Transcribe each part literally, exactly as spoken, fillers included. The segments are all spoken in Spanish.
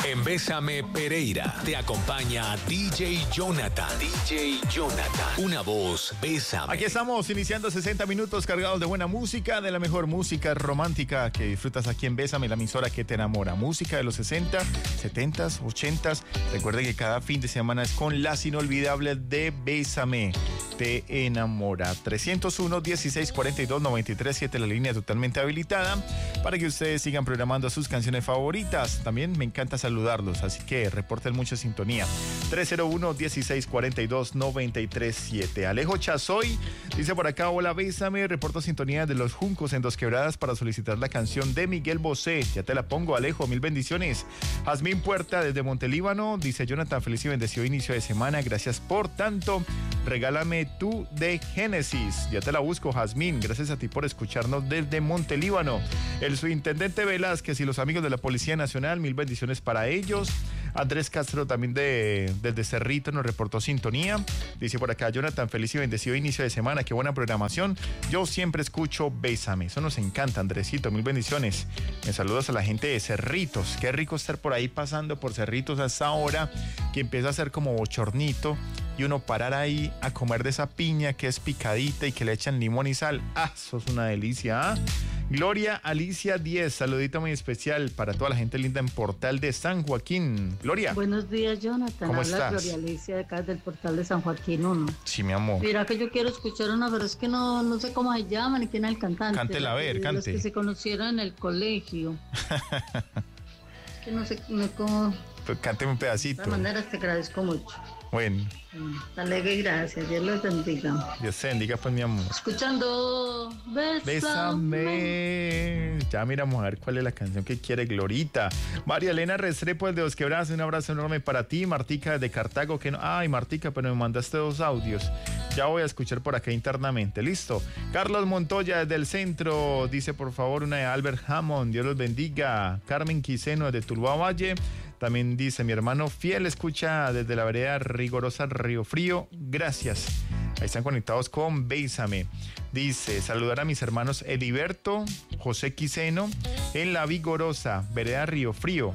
En Bésame Pereira te acompaña D J Jonathan. D J Jonathan. Una voz, Bésame. Aquí estamos iniciando sesenta minutos cargados de buena música, de la mejor música romántica que disfrutas aquí en Bésame, la emisora que te enamora. Música de los sesenta, setenta, ochenta. Recuerden que cada fin de semana es con las inolvidables de Bésame. Te enamora. trescientos uno, dieciséis, cuarenta y dos, noventa y tres, siete, la línea totalmente habilitada para que ustedes sigan programando sus canciones favoritas. También me encanta saludarlos, así que reporten mucha sintonía. tres cero uno, dieciséis, cuarenta y dos, noventa y tres, siete. Alejo Chazoy dice por acá: hola, Bésame, reporto sintonía de Los Juncos en Dos Quebradas para solicitar la canción de Miguel Bosé. Ya te la pongo, Alejo, mil bendiciones. Jazmín Puerta desde Montelíbano dice: Jonathan, feliz y bendecido inicio de semana, gracias por tanto. Regálame tú de Génesis. Ya te la busco, Jazmín. Gracias a ti por escucharnos desde Montelíbano. El subintendente Velázquez y los amigos de la Policía Nacional, mil bendiciones para ellos. Andrés Castro también de, desde Cerrito nos reportó sintonía. Dice por acá: Jonathan, feliz y bendecido inicio de semana. Qué buena programación. Yo siempre escucho Bésame. Eso nos encanta, Andresito. Mil bendiciones. Me saludos a la gente de Cerritos. Qué rico estar por ahí pasando por Cerritos a esa hora que empieza a ser como bochornito y uno parar ahí a comer de esa piña que es picadita y que le echan limón y sal. ¡Ah, eso es una delicia! ¿Ah? Gloria Alicia diez, saludito muy especial para toda la gente linda en Portal de San Joaquín. Gloria. Buenos días, Jonathan. ¿Cómo Habla estás? Gloria Alicia de acá del Portal de San Joaquín uno. Sí, mi amor. Mira que yo quiero escuchar una, pero es que no, no sé cómo se llama ni quién es el cantante. Cántela, a ver, Los cante. que se conocieron en el colegio. Es que no sé no, cómo. Pues cánteme un pedacito. De todas maneras te agradezco mucho. Bueno. Dale, gracias. Dios los bendiga. Dios te bendiga, pues, mi amor. Escuchando Bésame. Bésame. Ya miramos a ver cuál es la canción que quiere Glorita. María Elena Restrepo de Dos Quebradas, un abrazo enorme para ti. Martica de Cartago, que no. Ay, Martica, pero me mandaste dos audios. Ya voy a escuchar por acá internamente. Listo. Carlos Montoya desde el centro dice: por favor, una de Albert Hammond. Dios los bendiga. Carmen Quiseno de Tuluá Valle. También dice: mi hermano fiel escucha desde la vereda Rigorosa Río Frío. Gracias. Ahí están conectados con Bésame. Dice: saludar a mis hermanos Ediberto, José Quiseno, en la Vigorosa, vereda Río Frío.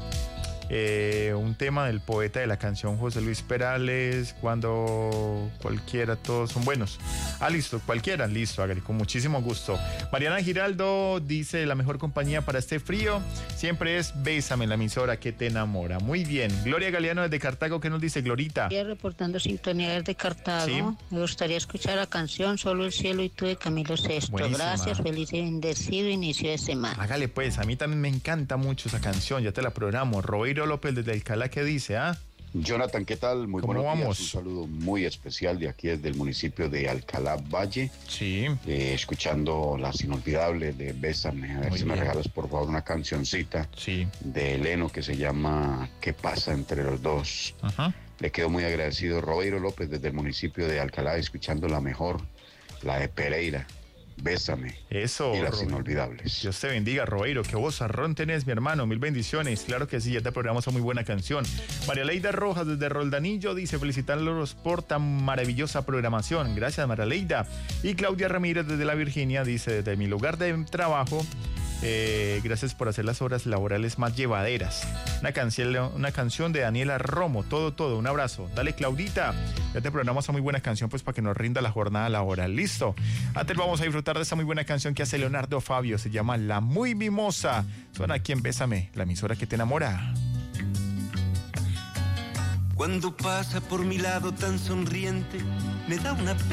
Eh, un tema del poeta de la canción José Luis Perales, cuando cualquiera, todos son buenos. Ah, listo, cualquiera, listo, hágale, con muchísimo gusto. Mariana Giraldo dice: la mejor compañía para este frío siempre es Bésame, la emisora que te enamora. Muy bien. Gloria Galeano desde Cartago, ¿qué nos dice Glorita? Estoy reportando sintonía desde Cartago. ¿Sí? Me gustaría escuchar la canción Solo el cielo y tú de Camilo Sesto. Buenísima. Gracias, feliz y bendecido inicio de semana. Hágale pues, a mí también me encanta mucho esa canción, ya te la programo. Robeiro López desde Alcalá, ¿qué dice? ¿Ah? Jonathan, ¿qué tal? Muy ¿Cómo buenos vamos? días. Un saludo muy especial de aquí desde el municipio de Alcalá Valle. Sí. Eh, escuchando las inolvidables de Bésame. A ver Muy si me bien. regalas por favor una cancioncita Sí. de Eleno que se llama ¿Qué pasa entre los dos? Ajá. Le quedo muy agradecido. Robeiro López desde el municipio de Alcalá, escuchando la mejor, la de Pereira. Bésame. Eso, Y las Robeiro. inolvidables. Dios te bendiga, Robeiro. Qué vozarrón tenés, mi hermano. Mil bendiciones. Claro que sí, ya te programamos una muy buena canción. María Leida Rojas desde Roldanillo dice: felicitarlos por tan maravillosa programación. Gracias, María Leida. Y Claudia Ramírez desde la Virginia dice: desde mi lugar de trabajo, eh, gracias por hacer las horas laborales más llevaderas. Una canción, una canción de Daniela Romo. Todo, todo. Un abrazo. Dale, Claudita. Ya te programamos una muy buena canción, pues, para que nos rinda la jornada laboral. Listo. Antes vamos a disfrutar de esta muy buena canción que hace Leonardo Fabio. Se llama La Muy Mimosa. Suena aquí en Bésame, la emisora que te enamora. Cuando pasa por mi lado tan sonriente, me da una pena.